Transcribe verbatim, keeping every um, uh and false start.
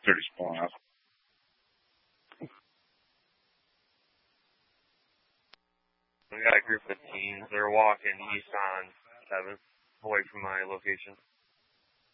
thirty's pulling up. We got a group of teens. They're walking east on seventh, away from my location.